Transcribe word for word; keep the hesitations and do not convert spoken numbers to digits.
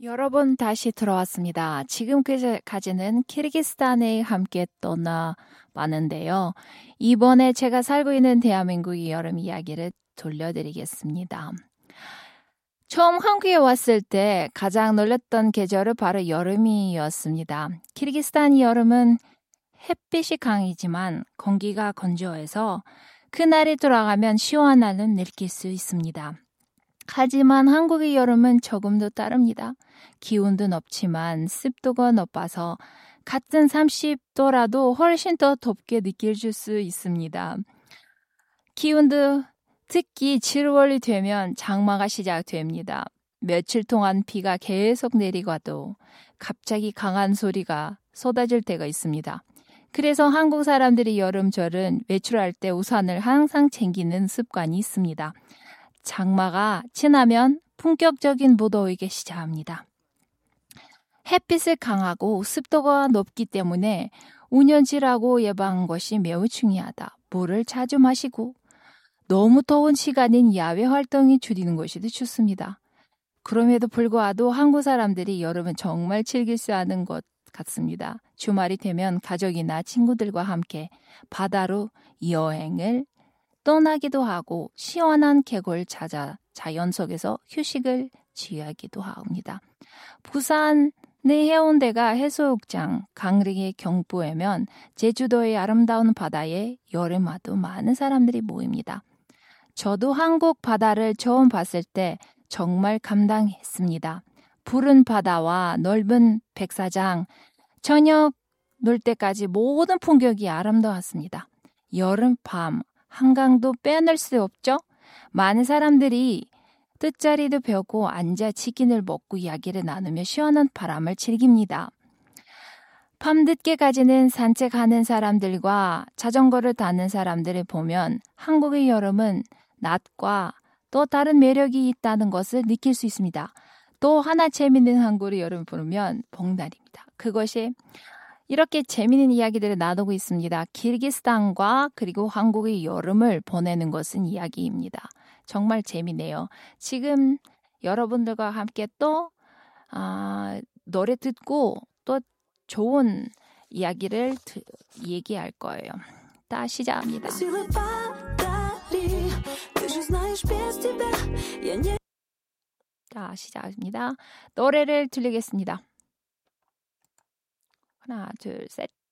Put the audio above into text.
여러분 다시 들어왔습니다. 지금까지는 키르기스탄에 함께 떠나봤는데요. 이번에 제가 살고 있는 대한민국의 여름 이야기를 들려드리겠습니다. 처음 한국에 왔을 때 가장 놀랐던 계절은 바로 여름이었습니다. 키르기스탄 여름은 햇빛이 강이지만 공기가 건조해서 그날이 돌아가면 시원함을 느낄 수 있습니다. 하지만 한국의 여름은 조금 더 다릅니다. 기온도 높지만 습도가 높아서 같은 삼십 도라도 훨씬 더 덥게 느낄 수 있습니다. 기온도 특히 칠월이 되면 장마가 시작됩니다. 며칠 동안 비가 계속 내리고도 갑자기 강한 소리가 쏟아질 때가 있습니다. 그래서 한국 사람들이 여름철은 외출할 때 우산을 항상 챙기는 습관이 있습니다. 장마가 지나면 본격적인 무더위가 시작합니다. 햇빛이 강하고 습도가 높기 때문에 운연질하고 예방하는 것이 매우 중요하다. 물을 자주 마시고 너무 더운 시간인 야외 활동이 줄이는 것이 더 좋습니다. 그럼에도 불구하고 한국 사람들이 여름은 정말 즐길 수 있는 것 같습니다. 주말이 되면 가족이나 친구들과 함께 바다로 여행을 떠나기도 하고 시원한 계곡을 찾아 자연 속에서 휴식을 취하기도 합니다. 부산의 해운대가 해수욕장, 강릉의 경포에면 제주도의 아름다운 바다에 여름마다 많은 사람들이 모입니다. 저도 한국 바다를 처음 봤을 때 정말 감당했습니다. 푸른 바다와 넓은 백사장, 저녁 놀 때까지 모든 풍경이 아름다웠습니다. 여름밤, 한강도 빼놓을 수 없죠. 많은 사람들이 뜻자리도 펴고 앉아 치킨을 먹고 이야기를 나누며 시원한 바람을 즐깁니다. 밤늦게까지는 산책하는 사람들과 자전거를 타는 사람들을 보면 한국의 여름은 낮과 또 다른 매력이 있다는 것을 느낄 수 있습니다. 또 하나 재미있는 한국의 여름을 부르면 봄날입니다. 그것이 이렇게 재미있는 이야기들을 나누고 있습니다. 키르기스탄과 그리고 한국의 여름을 보내는 것은 이야기입니다. 정말 재미네요. 지금 여러분들과 함께 또 아, 노래 듣고 또 좋은 이야기를 드, 얘기할 거예요. 다 시작합니다. 자, 시작합니다. 노래를 들리겠습니다. 하나, 둘, 셋.